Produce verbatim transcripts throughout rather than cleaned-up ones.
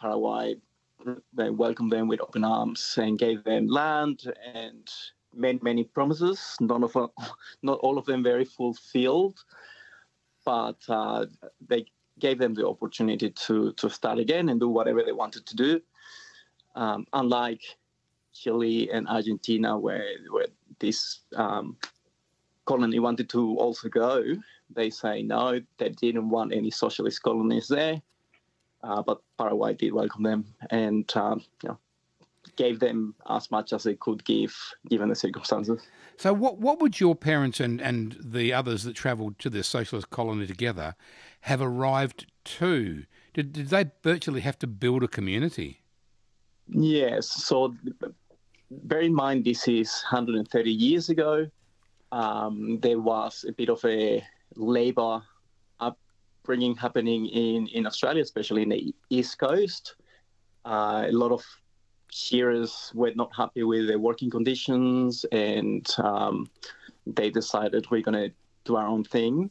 Paraguay they welcomed them with open arms and gave them land and made many promises. None of not all of them very fulfilled, but uh, they gave them the opportunity to to start again and do whatever they wanted to do. Um, unlike Chile and Argentina, where where this um, colony wanted to also go, they say no, they didn't want any socialist colonies there. Uh, but Paraguay did welcome them and um, you know, gave them as much as they could give, given the circumstances. So what what would your parents and, and the others that travelled to this socialist colony together have arrived to? Did, did they virtually have to build a community? Yes. So bear in mind, this is one hundred thirty years ago. Um, there was a bit of a labour upbringing happening in, in Australia, especially in the East Coast. Uh, a lot of shearers were not happy with their working conditions, and um, they decided we're going to do our own thing.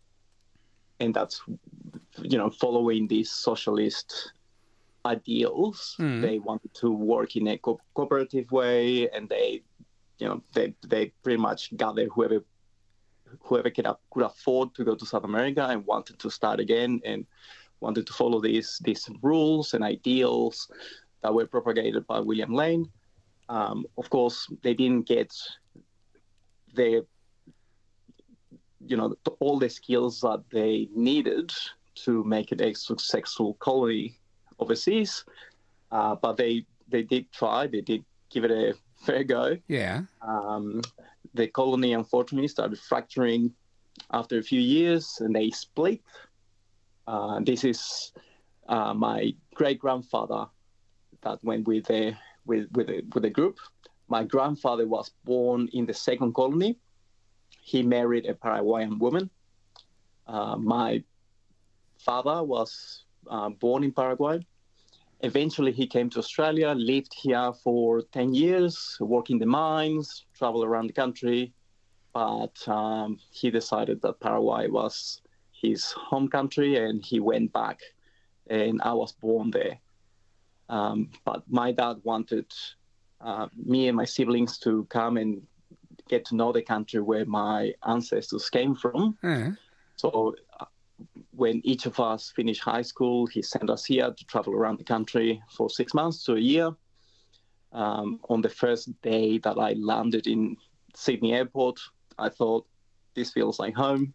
And that's, you know, following these socialist ideals. Mm. They wanted to work in a co- cooperative way, and they, you know, they they pretty much gathered whoever whoever could, could afford to go to South America and wanted to start again and wanted to follow these these rules and ideals that were propagated by William Lane. Um, of course, they didn't get the, you know, all the skills that they needed to make it a successful colony overseas, uh, but they they did try. They did give it a fair go. Yeah. Um, the colony, unfortunately, started fracturing after a few years, and they split. Uh, this is uh, my great-grandfather that went with the with with the, with the group. My grandfather was born in the second colony. He married a Paraguayan woman. Uh, my father was uh, born in Paraguay. Eventually, he came to Australia, lived here for ten years, worked in the mines, traveled around the country. But um, he decided that Paraguay was his home country, and he went back. And I was born there. Um, but my dad wanted uh, me and my siblings to come and get to know the country where my ancestors came from. Mm. So uh, when each of us finished high school, he sent us here to travel around the country for six months to a year. Um, on the first day that I landed in Sydney Airport, I thought, this feels like home.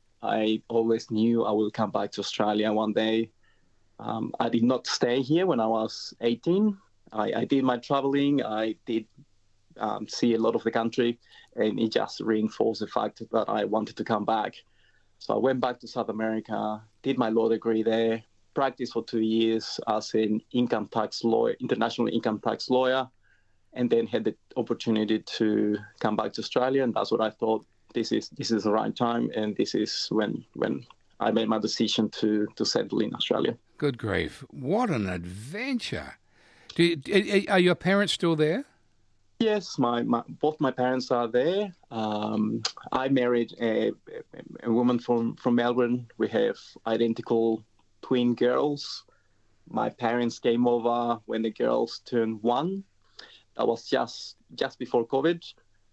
I always knew I will come back to Australia one day. Um, I did not stay here when I was eighteen. I, I did my traveling. I did um, see a lot of the country, and it just reinforced the fact that I wanted to come back. So I went back to South America, did my law degree there, practiced for two years as an income tax lawyer, international income tax lawyer, and then had the opportunity to come back to Australia. And that's what I thought, this is this is the right time, and this is when when I made my decision to to settle in Australia. Good grief. What an adventure. Do you, are your parents still there? Yes, my, my both my parents are there. Um, I married a, a woman from, from Melbourne. We have identical twin girls. My parents came over when the girls turned one. That was just just before COVID.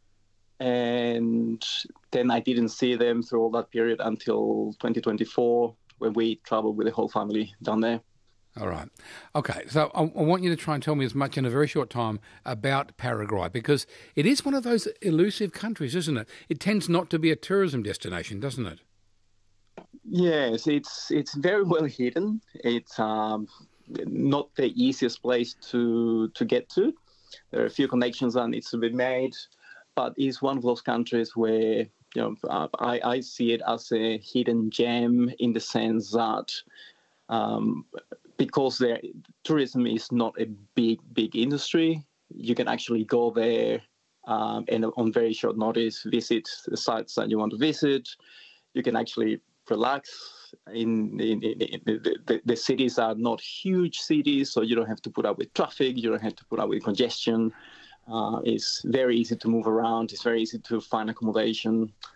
And then I didn't see them through all that period until twenty twenty-four, when we traveled with the whole family down there. All right. Okay, so I, I want you to try and tell me as much in a very short time about Paraguay, because it is one of those elusive countries, isn't it? It tends not to be a tourism destination, doesn't it? Yes, it's it's very well hidden. It's um, not the easiest place to to get to. There are a few connections that needs to be made, but it's one of those countries where, you know, uh, I, I see it as a hidden gem in the sense that um, because there, tourism is not a big, big industry, you can actually go there um, and on very short notice visit the sites that you want to visit. You can actually relax. In, in, in, in the, the, the cities are not huge cities, so you don't have to put up with traffic, you don't have to put up with congestion. Uh, it's very easy to move around. It's very easy to find accommodation.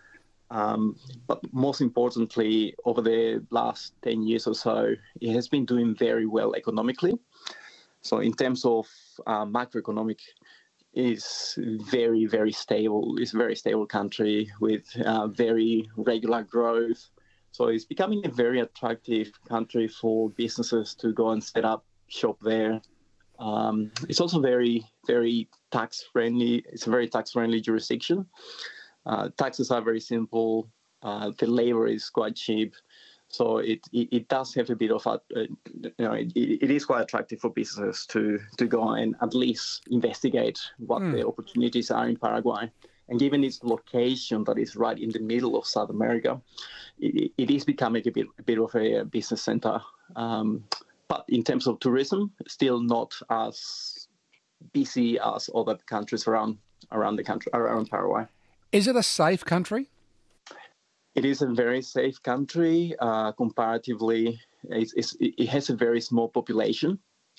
Um, but most importantly, over the last ten years or so, it has been doing very well economically. So in terms of uh, macroeconomic, is very, very stable. It's a very stable country with uh, very regular growth. So it's becoming a very attractive country for businesses to go and set up shop there. Um, it's also very, very tax-friendly. It's a very tax-friendly jurisdiction. Uh, taxes are very simple. Uh, the labor is quite cheap. So it, it, it does have a bit of a, uh, you know, it, it is quite attractive for businesses to, to go and at least investigate what mm. the opportunities are in Paraguay. And given its location that is right in the middle of South America, it, it is becoming a bit, a bit of a business center. Um, but in terms of tourism, still not as busy as other countries around around the country, around Paraguay. Is it a safe country? It is a very safe country. Uh, comparatively, it's, it's, it has a very small population.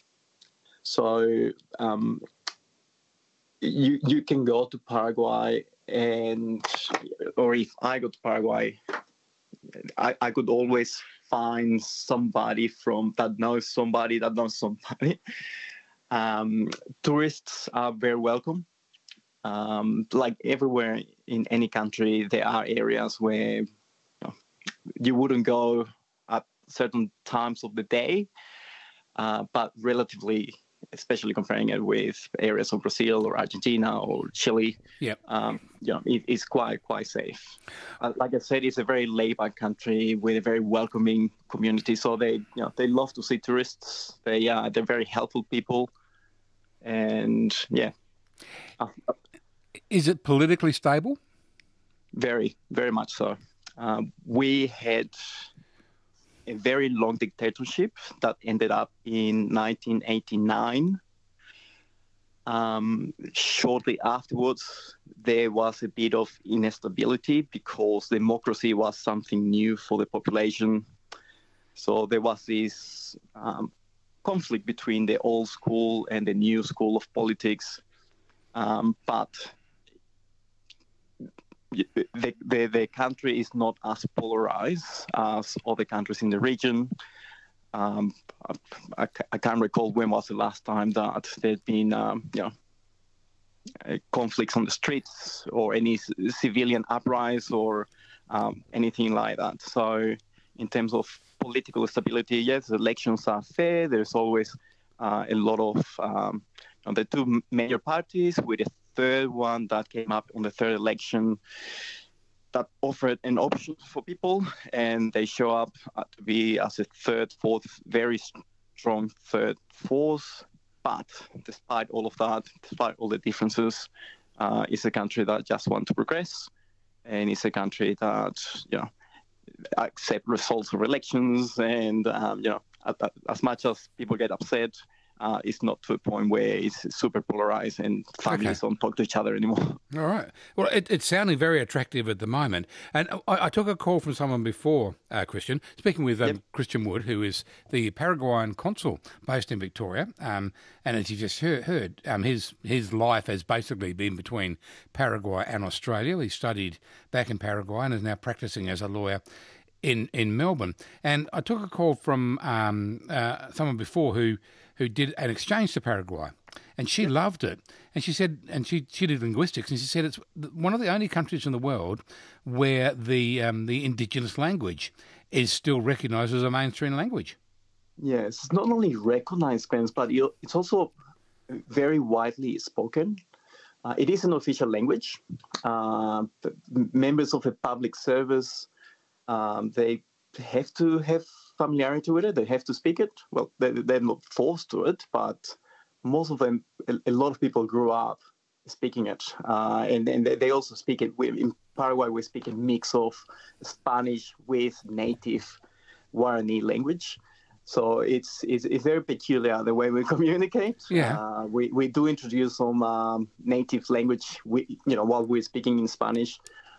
So um, you you can go to Paraguay, and or if I go to Paraguay, I, I could always find somebody from that knows somebody that knows somebody. Um, tourists are very welcome. Um, like everywhere in any country, there are areas where you know, you wouldn't go at certain times of the day, uh, but relatively, especially comparing it with areas of Brazil or Argentina or Chile, yep. um, you know, it, it's quite quite safe. Uh, like I said, it's a very laid-back country with a very welcoming community. So they, you know, they love to see tourists. They uh, they're very helpful people, and yeah. Uh, Is it politically stable? Very, very much so. Uh, we had a very long dictatorship that ended up in nineteen eighty-nine. Um, shortly afterwards, there was a bit of instability because democracy was something new for the population. So there was this um, conflict between the old school and the new school of politics. Um, but the, the, the country is not as polarized as other countries in the region. Um, I, I can't recall when was the last time that there'd been, um, you know, conflicts on the streets or any civilian uprisings or um, anything like that. So in terms of political stability, yes, elections are fair. There's always uh, a lot of um, you know, the two major parties with a third one that came up on the third election that offered an option for people, and they show up to be as a third, fourth, very strong third force. But despite all of that, despite all the differences, uh, it's a country that just wants to progress, and it's a country that, you know, accept results of elections, and um, you know, as much as people get upset, Uh, it's not to a point where it's super polarized and families okay. don't talk to each other anymore. All right. Well, it, it's sounding very attractive at the moment. And I, I took a call from someone before, uh, Christian, speaking with um, yep. Christian Wood, who is the Paraguayan consul based in Victoria. Um, and as you just heard, heard um, his his life has basically been between Paraguay and Australia. He studied back in Paraguay and is now practicing as a lawyer in, in Melbourne. And I took a call from um, uh, someone before who... who did an exchange to Paraguay, and she loved it. And she said, and she, she did linguistics, and she said it's one of the only countries in the world where the um, the indigenous language is still recognised as a mainstream language. Yes, it's not only recognised, Spence, but it's also very widely spoken. Uh, it is an official language. Uh, members of the public service, um, they have to have familiarity with it. They have to speak it. Well, they, they're not forced to it, but most of them, a, a lot of people grew up speaking it. Uh, and, and they also speak it. We, in Paraguay, we speak a mix of Spanish with native Guarani language. So it's, it's, it's very peculiar the way we communicate. Yeah. Uh, we, we do introduce some um, native language, we, you know, while we're speaking in Spanish.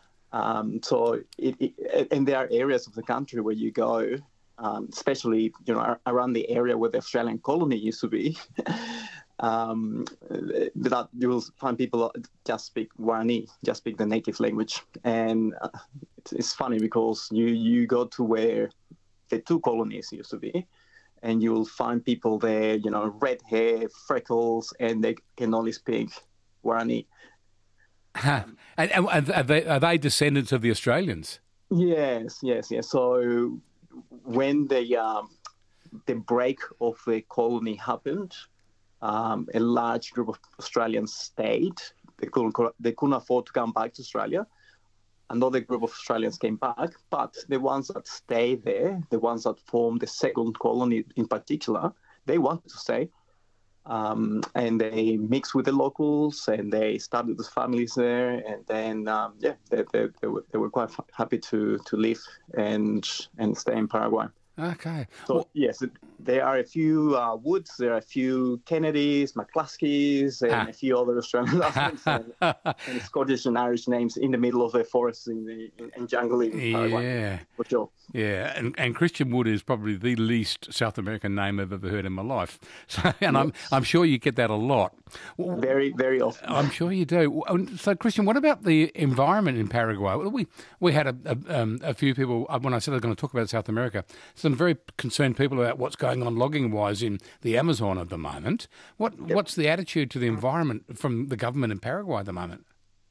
Um, so, it, it, and there are areas of the country where you go, Um, especially, you know, around the area where the Australian colony used to be, um, that you will find people just speak Guarani, just speak the native language. And uh, it's, it's funny because you, you go to where the two colonies used to be, and you will find people there, you know, red hair, freckles, and they can only speak Guarani. Huh. And, and are, they, are they descendants of the Australians? Yes, yes, yes. So when the um, the break of the colony happened, um, a large group of Australians stayed. They couldn't they couldn't afford to come back to Australia. Another group of Australians came back, but the ones that stayed there, the ones that formed the second colony in particular, they wanted to stay. Um, and they mixed with the locals, and they started the families there, and then um, yeah, they, they, they, were, they were quite happy to to live and and stay in Paraguay. Okay. So well, yes, there are a few uh, Woods, there are a few Kennedys, McCluskeys, and ah. a few other Australian names and, and Scottish and Irish names in the middle of the forest in the in, in jungle in Paraguay. Yeah, for sure. Yeah, and and Christian Wood is probably the least South American name I've ever heard in my life. So, and yes. I'm I'm sure you get that a lot. Very very often. I'm sure you do. So, Christian, what about the environment in Paraguay? We we had a a, um, a few people when I said I was going to talk about South America. Some very concerned people about what's going on logging-wise in the Amazon at the moment. What yep. What's the attitude to the environment from the government in Paraguay at the moment?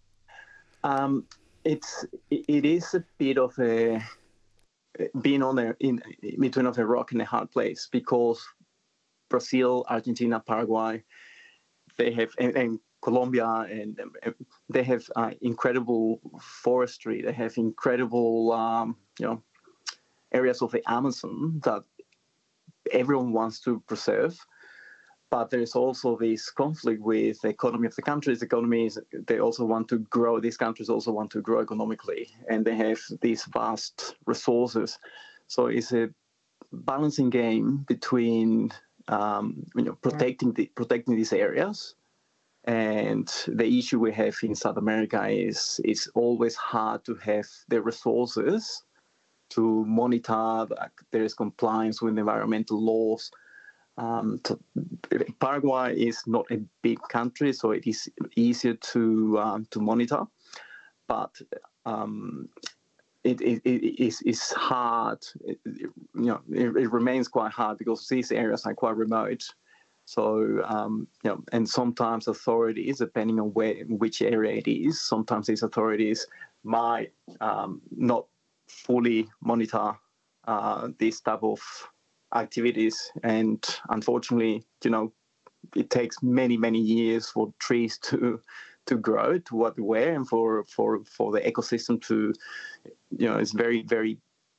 Um, it's it is a bit of a being on there in between of a rock and a hard place, because Brazil, Argentina, Paraguay, they have and, and Colombia, and, and they have uh, incredible forestry. They have incredible, um, you know, areas of the Amazon that everyone wants to preserve. But there's also this conflict with the economy of the countries. Economies, they also want to grow. These countries also want to grow economically, and they have these vast resources. So it's a balancing game between um, you know protecting the protecting these areas, and the issue we have in South America is it's always hard to have the resources to monitor that there is compliance with environmental laws. Um, to, Paraguay is not a big country, so it is easier to um, to monitor, but um, it, it, it is it's hard. It, you know, it, it remains quite hard because these areas are quite remote. So um, you know, and sometimes authorities, depending on where which area it is, sometimes these authorities might um, not fully monitor uh, this type of activities, and unfortunately, you know, it takes many many years for trees to to grow to what they were, and for for for the ecosystem to, you know, it's very very.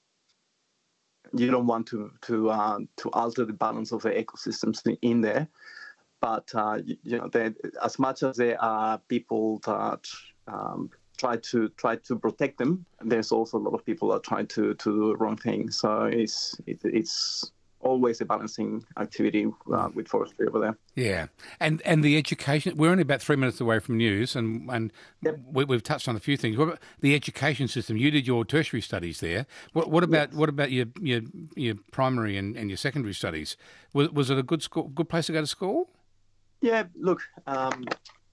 You don't want to to uh, to alter the balance of the ecosystems in there, but uh, you know, as much as there are people that um, try to try to protect them, there's also a lot of people that try to to do the wrong thing. So it's it, it's. always a balancing activity uh, with forestry over there. Yeah, and and the education. We're only about three minutes away from news, and and yep. we, we've touched on a few things. What about the education system? You did your tertiary studies there. What what about yes. what about your your your primary and, and your secondary studies? Was was it a good school, good place to go to school? Yeah, look, um,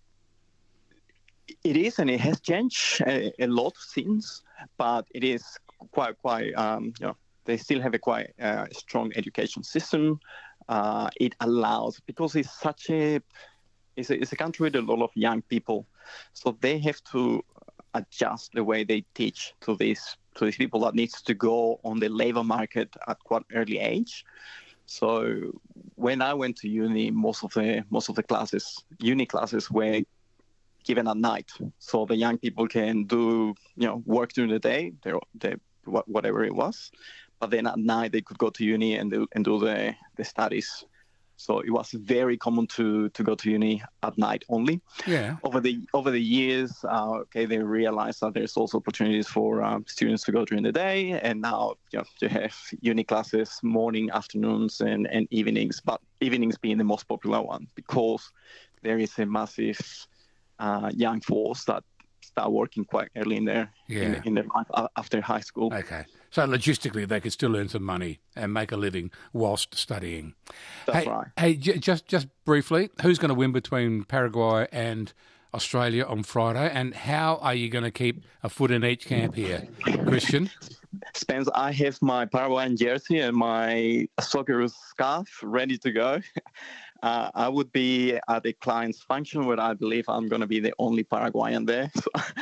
it is, and it has changed a, a lot since, but it is quite quite um, you know. They still have a quite uh, strong education system. Uh, it allows, because it's such a it's, a, it's a country with a lot of young people, so they have to adjust the way they teach to these to these people that needs to go on the labor market at quite early age. So when I went to uni, most of the most of the classes, uni classes, were given at night, so the young people can do you know work during the day, they they whatever it was. But then at night they could go to uni and do, and do the, the studies. So it was very common to, to go to uni at night only. Yeah. Over the over the years, uh, okay, they realized that there's also opportunities for um, students to go during the day, and now you know, you have uni classes morning, afternoons, and, and evenings. But evenings being the most popular one, because there is a massive uh, young force that start working quite early in their yeah. in, in their life after high school. Okay. So logistically, they could still earn some money and make a living whilst studying. That's hey, right. Hey, j- just just briefly, who's going to win between Paraguay and Australia on Friday, and how are you going to keep a foot in each camp here, Christian? Spence, I have my Paraguayan jersey and my soccer scarf ready to go. Uh, I would be at a client's function where I believe I'm going to be the only Paraguayan there.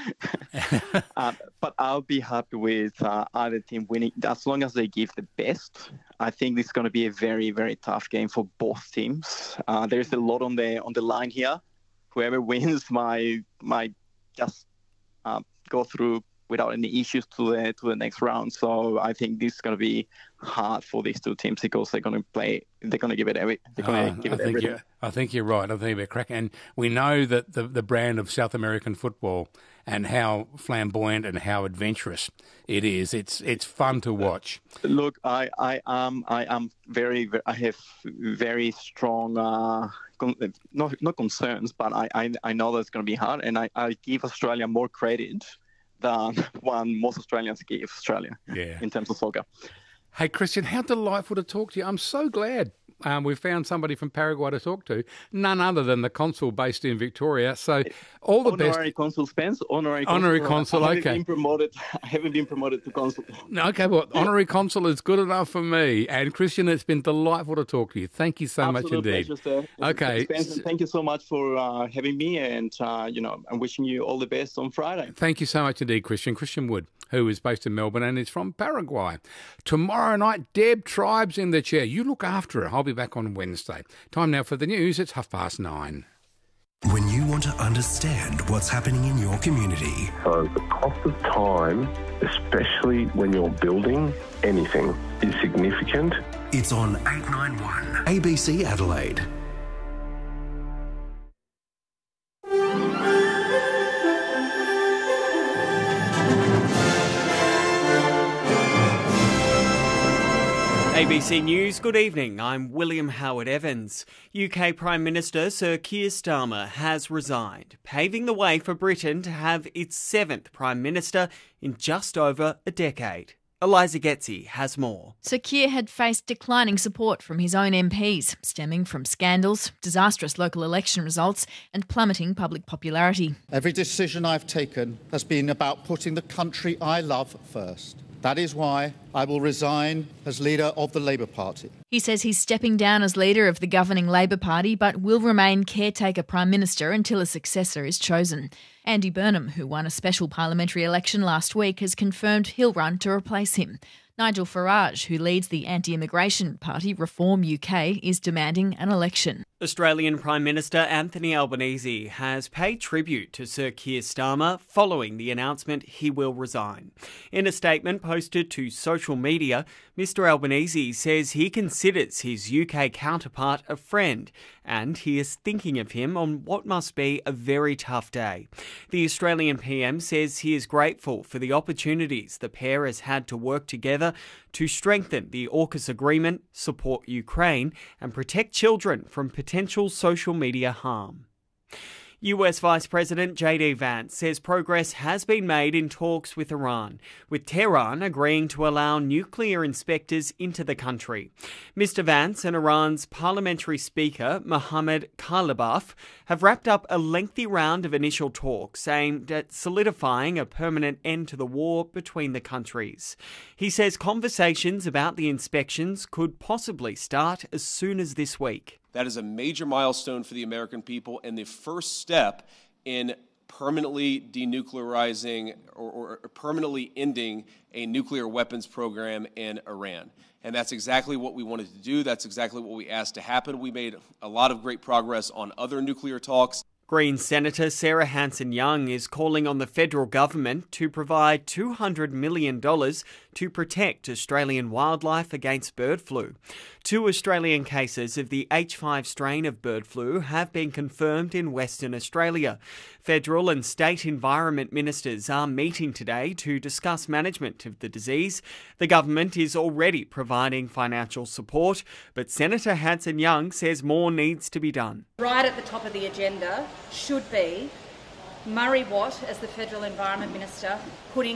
So, uh, but I'll be happy with uh, either team winning as long as they give the best. I think this is going to be a very, very tough game for both teams. Uh, there's a lot on the on the line here. Whoever wins might might just uh, go through without any issues to the to the next round. So I think this is going to be hard for these two teams because they're going to play. They're going to give it every. They're going to uh, give I it think everything. you're, I think you're right. I think they're cracking. And we know that the the brand of South American football and how flamboyant and how adventurous it is. It's it's fun to watch. Look, I I am I am very I have very strong. Uh, not not concerns, but I I, I know that's going to be hard, and I, I give Australia more credit than one most Australians give Australia yeah. in terms of soccer. Hey, Christian, how delightful to talk to you. I'm so glad um, we found somebody from Paraguay to talk to, none other than the consul based in Victoria. So all the honorary best. Consul Spence, honorary consul. Honorary consul, I haven't okay. Been promoted, I haven't been promoted to consul. No, okay, well, honorary consul is good enough for me. And Christian, it's been delightful to talk to you. Thank you so Absolute much indeed. Pleasure, sir. Okay. Spence, and thank you so much for uh, having me, and uh, you know, I'm wishing you all the best on Friday. Thank you so much indeed, Christian. Christian Wood, who is based in Melbourne and is from Paraguay. Tomorrow night, Deb Tribe's in the chair. You look after her. I'll be back on Wednesday. Time now for the news. It's half past nine. When you want to understand what's happening in your community. So the cost of time, especially when you're building anything, is significant. It's on eight ninety-one A B C Adelaide. A B C News, good evening. I'm William Howard Evans. U K Prime Minister Sir Keir Starmer has resigned, paving the way for Britain to have its seventh Prime Minister in just over a decade. Eliza Getzi has more. Sir Keir had faced declining support from his own M Ps, stemming from scandals, disastrous local election results and plummeting public popularity. Every decision I've taken has been about putting the country I love first. That is why I will resign as leader of the Labour Party. He says he's stepping down as leader of the governing Labour Party but will remain caretaker Prime Minister until a successor is chosen. Andy Burnham, who won a special parliamentary election last week, has confirmed he'll run to replace him. Nigel Farage, who leads the anti-immigration party Reform U K, is demanding an election. Australian Prime Minister Anthony Albanese has paid tribute to Sir Keir Starmer following the announcement he will resign. In a statement posted to social media, Mister Albanese says he considers his U K counterpart a friend and he is thinking of him on what must be a very tough day. The Australian P M says he is grateful for the opportunities the pair has had to work together to strengthen the AUKUS agreement, support Ukraine and protect children from potential social media harm. U S Vice President J D Vance says progress has been made in talks with Iran, with Tehran agreeing to allow nuclear inspectors into the country. Mister Vance and Iran's parliamentary speaker, Mohammad Khalibaf, have wrapped up a lengthy round of initial talks aimed at solidifying a permanent end to the war between the countries. He says conversations about the inspections could possibly start as soon as this week. That is a major milestone for the American people and the first step in permanently denuclearizing or, or permanently ending a nuclear weapons program in Iran. And that's exactly what we wanted to do. That's exactly what we asked to happen. We made a lot of great progress on other nuclear talks. Green Senator Sarah Hanson-Young is calling on the federal government to provide two hundred million dollars to protect Australian wildlife against bird flu. Two Australian cases of the H five strain of bird flu have been confirmed in Western Australia. Federal and state environment ministers are meeting today to discuss management of the disease. The government is already providing financial support, but Senator Hanson-Young says more needs to be done. Right at the top of the agenda should be Murray Watt, as the Federal Environment Minister, putting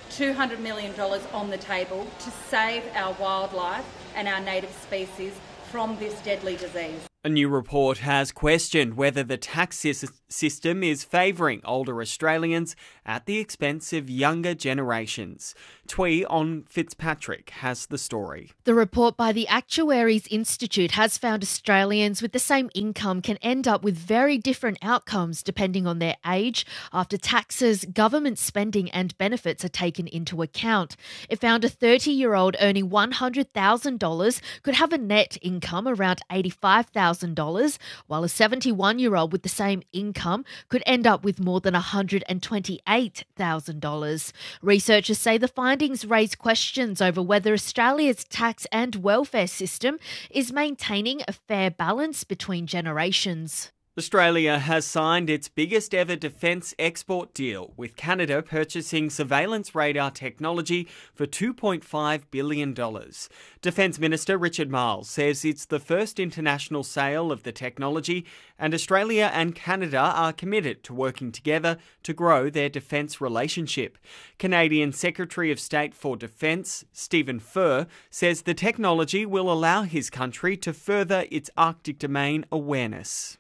two hundred million dollars on the table to save our wildlife and our native species from this deadly disease. A new report has questioned whether the tax system is favouring older Australians at the expense of younger generations. Twee on Fitzpatrick has the story. The report by the Actuaries Institute has found Australians with the same income can end up with very different outcomes depending on their age after taxes, government spending and benefits are taken into account. It found a thirty-year-old earning one hundred thousand dollars could have a net income around eighty-five thousand dollars, while a seventy-one-year-old with the same income could end up with more than one hundred twenty-eight thousand dollars. Researchers say the findings raise questions over whether Australia's tax and welfare system is maintaining a fair balance between generations. Australia has signed its biggest ever defence export deal, with Canada purchasing surveillance radar technology for two point five billion dollars. Defence Minister Richard Marles says it's the first international sale of the technology, and Australia and Canada are committed to working together to grow their defence relationship. Canadian Secretary of State for Defence, Stephen Furr, says the technology will allow his country to further its Arctic domain awareness.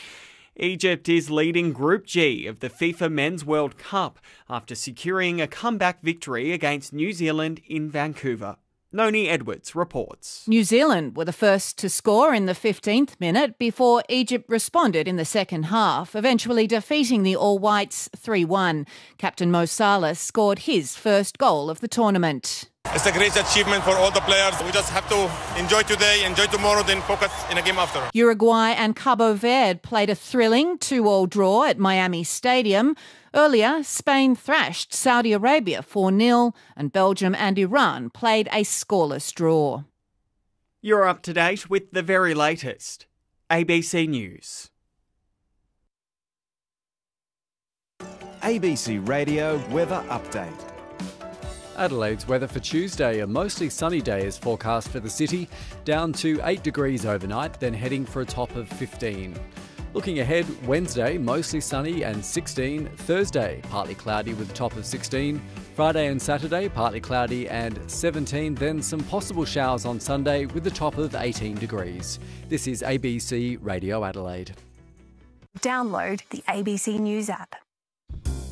Egypt is leading Group G of the FIFA Men's World Cup after securing a comeback victory against New Zealand in Vancouver. Noni Edwards reports. New Zealand were the first to score in the fifteenth minute before Egypt responded in the second half, eventually defeating the All Whites three one. Captain Mo Salah scored his first goal of the tournament. It's a great achievement for all the players. We just have to enjoy today, enjoy tomorrow, then focus in a game after. Uruguay and Cabo Verde played a thrilling two all draw at Miami Stadium. Earlier, Spain thrashed Saudi Arabia four nil and Belgium and Iran played a scoreless draw. You're up to date with the very latest. A B C News. A B C Radio Weather Update. Adelaide's weather for Tuesday, a mostly sunny day is forecast for the city, down to eight degrees overnight, then heading for a top of fifteen. Looking ahead, Wednesday, mostly sunny and sixteen. Thursday, partly cloudy with a top of sixteen. Friday and Saturday, partly cloudy and seventeen. Then some possible showers on Sunday with a top of eighteen degrees. This is A B C Radio Adelaide. Download the A B C News app.